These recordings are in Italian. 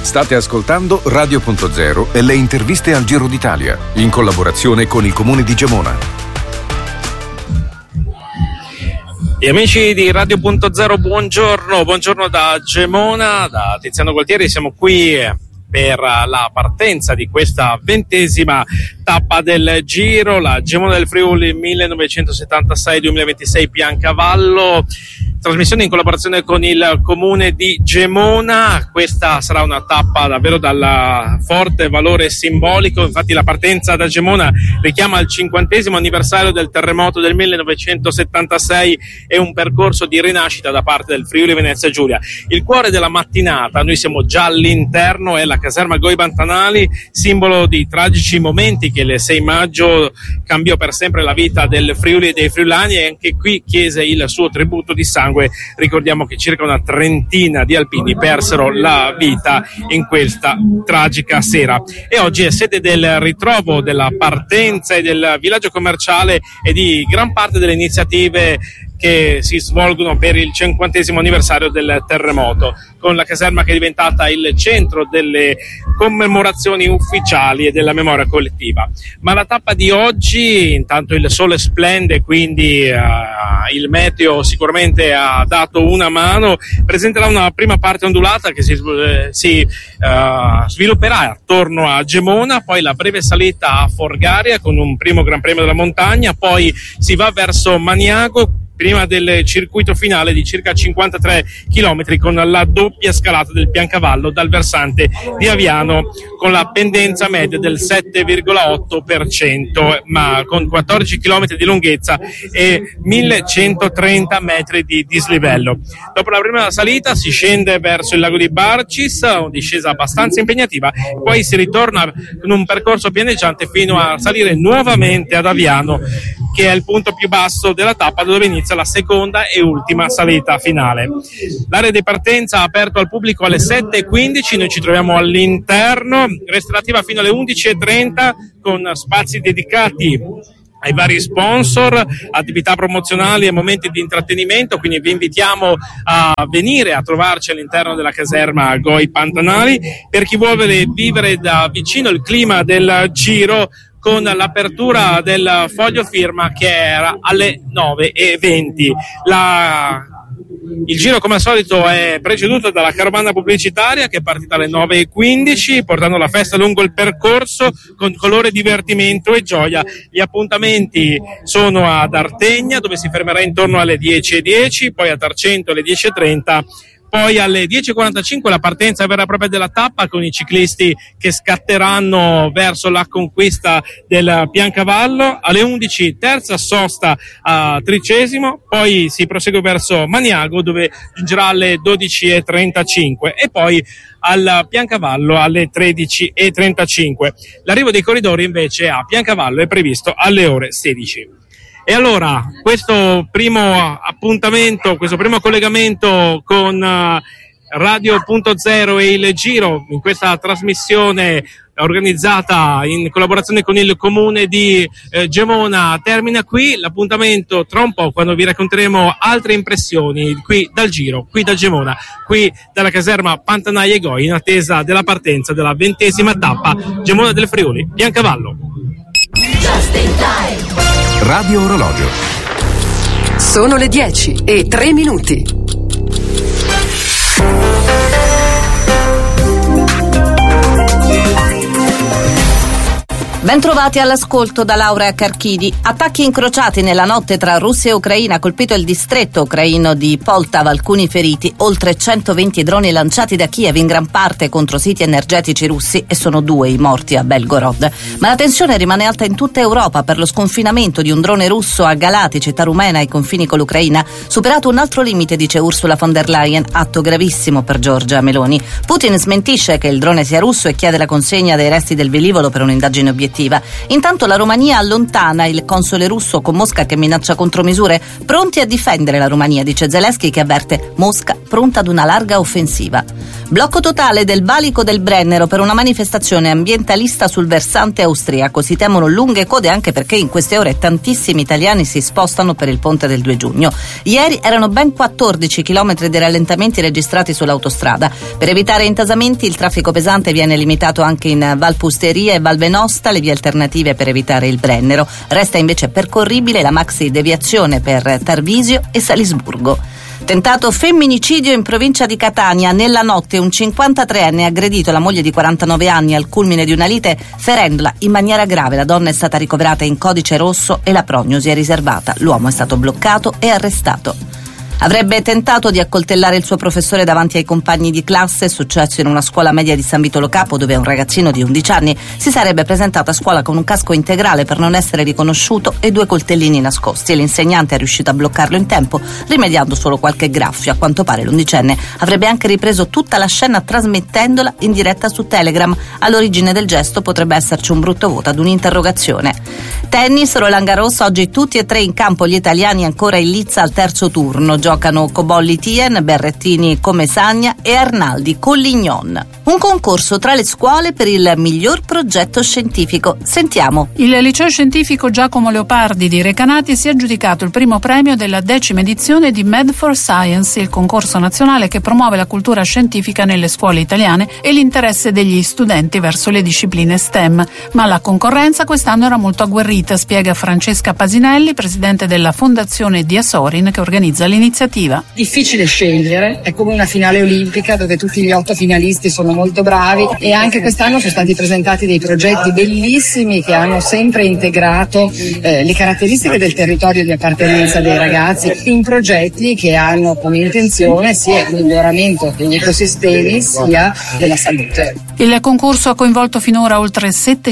State ascoltando Radio.0 e le interviste al Giro d'Italia, in collaborazione con il Comune di Gemona. E amici di Radio.0, buongiorno da Gemona, da Tiziano Gualtieri. Siamo qui per la partenza di questa 20ª tappa del Giro, la Gemona del Friuli 1976-2026 Piancavallo. Trasmissione in collaborazione con il Comune di Gemona. Questa sarà una tappa davvero dal forte valore simbolico, infatti la partenza da Gemona richiama il 50° anniversario del terremoto del 1976 e un percorso di rinascita da parte del Friuli Venezia Giulia. Il cuore della mattinata, noi siamo già all'interno, è la caserma Goi Pantanali, simbolo di tragici momenti che il 6 maggio cambiò per sempre la vita del Friuli e dei friulani, e anche qui chiese il suo tributo di sangue. Ricordiamo che circa una trentina di alpini persero la vita in questa tragica sera, e oggi è sede del ritrovo, della partenza e del villaggio commerciale e di gran parte delle iniziative che si svolgono per il 50° anniversario del terremoto, con la caserma che è diventata il centro delle commemorazioni ufficiali e della memoria collettiva. Ma la tappa di oggi, intanto il sole splende, quindi il meteo sicuramente ha dato una mano, presenterà una prima parte ondulata che si svilupperà attorno a Gemona, poi la breve salita a Forgaria con un primo Gran Premio della montagna, poi si va verso Maniago prima del circuito finale di circa 53 km con la doppia scalata del Piancavallo dal versante di Aviano, con la pendenza media del 7,8%, ma con 14 km di lunghezza e 1130 metri di dislivello. Dopo la prima salita si scende verso il lago di Barcis, una discesa abbastanza impegnativa, poi si ritorna con un percorso pianeggiante fino a salire nuovamente ad Aviano, che è il punto più basso della tappa, dove inizia la seconda e ultima salita finale. L'area di partenza ha aperto al pubblico alle 7:15, noi ci troviamo all'interno, resterà attiva fino alle 11:30 con spazi dedicati ai vari sponsor, attività promozionali e momenti di intrattenimento, quindi vi invitiamo a venire a trovarci all'interno della caserma Goi Pantanali. Per chi vuole vivere da vicino il clima del Giro, con l'apertura del foglio firma che era alle 9:20. Il Giro, come al solito, è preceduto dalla carovana pubblicitaria che è partita alle 9:15, portando la festa lungo il percorso con colore, divertimento e gioia. Gli appuntamenti sono ad Artegna, dove si fermerà intorno alle 10:10, poi a Tarcento alle 10:30. Poi alle 10:45 la partenza vera e propria della tappa, con i ciclisti che scatteranno verso la conquista del Piancavallo. Alle 11 terza sosta a Tricesimo, poi si prosegue verso Maniago, dove giungerà alle 12:35, e poi al Piancavallo alle 13:35. L'arrivo dei corridori invece a Piancavallo è previsto alle ore 16. E allora, questo primo appuntamento, questo primo collegamento con Radio.0 e il Giro, in questa trasmissione organizzata in collaborazione con il Comune di Gemona, termina qui. L'appuntamento tra un po', quando vi racconteremo altre impressioni qui dal Giro, qui da Gemona, qui dalla caserma Pantanali e Goi, in attesa della partenza della 20ª tappa Gemona del Friuli Piancavallo. Just in time. Radio Orologio. Sono le 10:03. Bentrovati all'ascolto da Laura Carchidi. Attacchi incrociati nella notte tra Russia e Ucraina, ha colpito il distretto ucraino di Poltava, alcuni feriti, oltre 120 droni lanciati da Kiev, in gran parte contro siti energetici russi, e sono 2 i morti a Belgorod. Ma la tensione rimane alta in tutta Europa per lo sconfinamento di un drone russo a Galati, città rumena ai confini con l'Ucraina. Superato un altro limite, dice Ursula von der Leyen, atto gravissimo per Giorgia Meloni. Putin smentisce che il drone sia russo e chiede la consegna dei resti del velivolo per un'indagine obiettiva. Intanto la Romania allontana il console russo con Mosca che minaccia contromisure. Pronti a difendere la Romania, dice Zelensky, che avverte Mosca pronta ad una larga offensiva. Blocco totale del valico del Brennero per una manifestazione ambientalista sul versante austriaco. Si temono lunghe code anche perché in queste ore tantissimi italiani si spostano per il ponte del 2 giugno. Ieri erano ben 14 chilometri di rallentamenti registrati sull'autostrada. Per evitare intasamenti il traffico pesante viene limitato anche in Valpusteria e Val Venosta, le vie alternative per evitare il Brennero. Resta invece percorribile la maxi deviazione per Tarvisio e Salisburgo. Tentato femminicidio in provincia di Catania. Nella notte un 53enne ha aggredito la moglie di 49 anni al culmine di una lite, ferendola in maniera grave. La donna è stata ricoverata in codice rosso e la prognosi è riservata. L'uomo è stato bloccato e arrestato. Avrebbe tentato di accoltellare il suo professore davanti ai compagni di classe. È successo in una scuola media di San Vito Lo Capo, dove un ragazzino di 11 anni si sarebbe presentato a scuola con un casco integrale per non essere riconosciuto e 2 coltellini nascosti, e l'insegnante è riuscito a bloccarlo in tempo, rimediando solo qualche graffio. A quanto pare l'undicenne avrebbe anche ripreso tutta la scena trasmettendola in diretta su Telegram. All'origine del gesto potrebbe esserci un brutto voto ad un'interrogazione. Tennis, Roland Garros, oggi tutti e 3 in campo gli italiani ancora in lizza al terzo turno. Giocano Cobolli Tien, Berrettini Comesagna e Arnaldi Collignon. Un concorso tra le scuole per il miglior progetto scientifico. Sentiamo. Il liceo scientifico Giacomo Leopardi di Recanati si è aggiudicato il primo premio della 10ª edizione di Med for Science, il concorso nazionale che promuove la cultura scientifica nelle scuole italiane e l'interesse degli studenti verso le discipline STEM. Ma la concorrenza quest'anno era molto agguerrita, spiega Francesca Pasinelli, presidente della Fondazione Diasorin che organizza l'iniziativa. Difficile scegliere, è come una finale olimpica dove tutti gli 8 finalisti sono molto bravi, e anche quest'anno sono stati presentati dei progetti bellissimi che hanno sempre integrato le caratteristiche del territorio di appartenenza dei ragazzi in progetti che hanno come intenzione sia il miglioramento degli ecosistemi sia della salute. Il concorso ha coinvolto finora oltre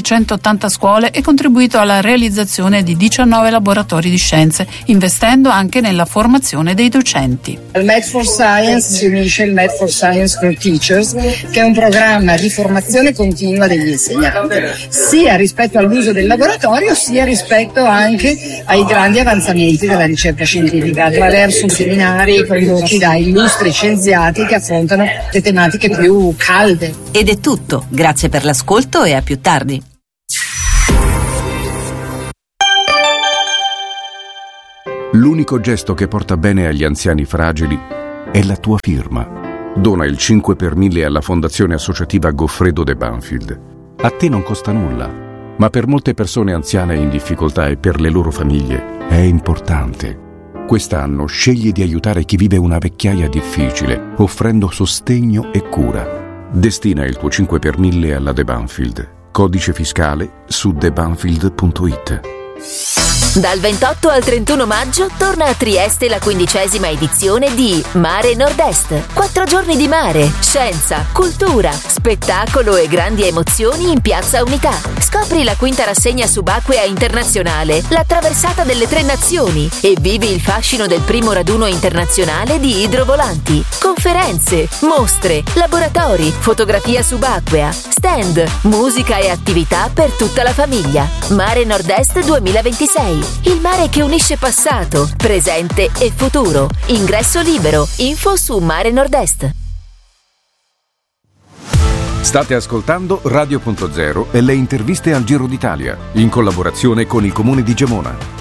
780 scuole e contribuito alla realizzazione di 19 laboratori di scienze, investendo anche nella formazione dei docenti. Al Med for Science si unisce il Med for Science for Teachers, che è un programma di formazione continua degli insegnanti, sia rispetto all'uso del laboratorio, sia rispetto anche ai grandi avanzamenti della ricerca scientifica, attraverso seminari condotti da illustri scienziati che affrontano le tematiche più calde. Ed è tutto. Grazie per l'ascolto e a più tardi. L'unico gesto che porta bene agli anziani fragili è la tua firma. Dona il 5 per 1000 alla Fondazione Associativa Goffredo de Banfield. A te non costa nulla, ma per molte persone anziane in difficoltà e per le loro famiglie è importante. Quest'anno scegli di aiutare chi vive una vecchiaia difficile, offrendo sostegno e cura. Destina il tuo 5 per 1000 alla De Banfield. Codice fiscale su debanfield.it. Dal 28 al 31 maggio torna a Trieste la 15ª edizione di Mare Nord-Est. 4 giorni di mare, scienza, cultura, spettacolo e grandi emozioni in Piazza Unità. Scopri la 5ª rassegna subacquea internazionale, la traversata delle 3 nazioni, e vivi il fascino del primo raduno internazionale di idrovolanti. Conferenze, mostre, laboratori, fotografia subacquea, stand, musica e attività per tutta la famiglia. Mare Nord-Est 2026. Il mare che unisce passato, presente e futuro. Ingresso libero. Info su Mare Nord-Est. State ascoltando Radio.0 e le interviste al Giro d'Italia, in collaborazione con il Comune di Gemona.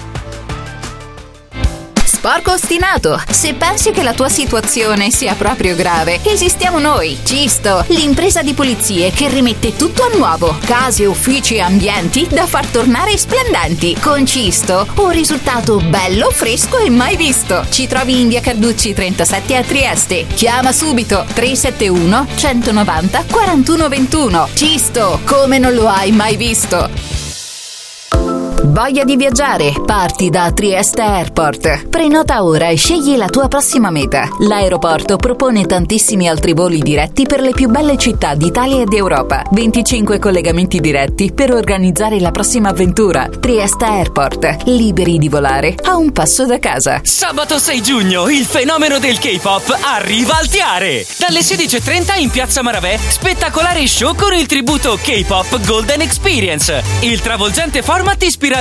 Sporco ostinato, se pensi che la tua situazione sia proprio grave, esistiamo noi, Cisto, l'impresa di pulizie che rimette tutto a nuovo. Case, uffici e ambienti da far tornare splendenti. Con Cisto, un risultato bello, fresco e mai visto. Ci trovi in via Carducci 37 a Trieste. Chiama subito 371 190 4121. Cisto, come non lo hai mai visto. Voglia di viaggiare? Parti da Trieste Airport. Prenota ora e scegli la tua prossima meta. L'aeroporto propone tantissimi altri voli diretti per le più belle città d'Italia e d'Europa. 25 collegamenti diretti per organizzare la prossima avventura. Trieste Airport. Liberi di volare a un passo da casa. Sabato 6 giugno il fenomeno del K-pop arriva al Tiare. Dalle 16:30 in Piazza Maravè, spettacolare show con il tributo K-pop Golden Experience. Il travolgente format ispirato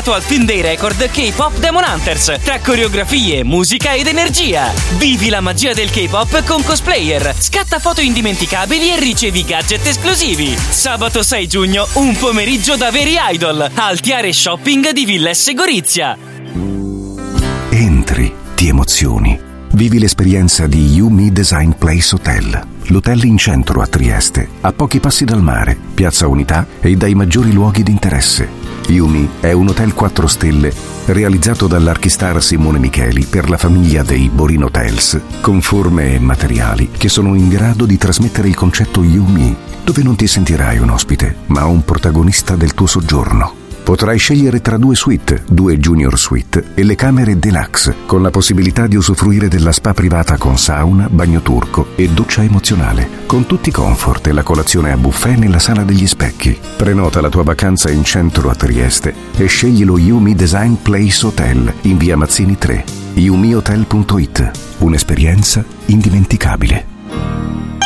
candidato al Film Day Record K-Pop Demon Hunters, tra coreografie, musica ed energia. Vivi la magia del K-Pop con cosplayer, scatta foto indimenticabili e ricevi gadget esclusivi. Sabato 6 giugno, un pomeriggio da veri idol, al Tiare Shopping di Villa S. Gorizia. Entri, ti emozioni. Vivi l'esperienza di Yumi Design Place Hotel. L'hotel in centro a Trieste, a pochi passi dal mare, Piazza Unità e dai maggiori luoghi di interesse. Yumi è un hotel 4 stelle realizzato dall'archistar Simone Micheli per la famiglia dei Borin Hotels, con forme e materiali che sono in grado di trasmettere il concetto Yumi, dove non ti sentirai un ospite, ma un protagonista del tuo soggiorno. Potrai scegliere tra 2 suite, 2 junior suite e le camere deluxe, con la possibilità di usufruire della spa privata con sauna, bagno turco e doccia emozionale, con tutti i comfort e la colazione a buffet nella sala degli specchi. Prenota la tua vacanza in centro a Trieste e scegli lo Yumi Design Place Hotel in via Mazzini 3. yumihotel.it. Un'esperienza indimenticabile.